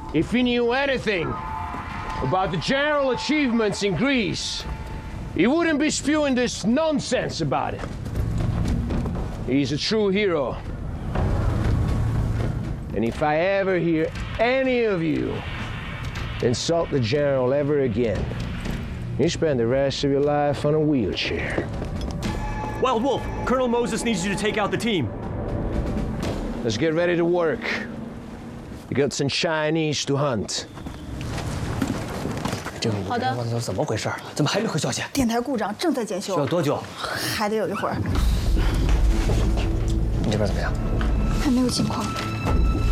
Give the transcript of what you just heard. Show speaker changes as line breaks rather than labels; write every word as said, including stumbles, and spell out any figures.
if he knew anything about the general achievements in Greece, he wouldn't be spewing this nonsense about it. He's a true hero. And if I ever hear any of you insult the general ever again, you spend the rest of your life on a wheelchair.
Wild Wolf, Colonel Moses needs you to take out the team.
Let's get ready to work. We got some Chinese to hunt.
这个五人我操，怎么回事？怎么还没回消息？
电台故障，正在检修。
需要多久？
还得有一会儿。
你这边怎么样？
还没有情况。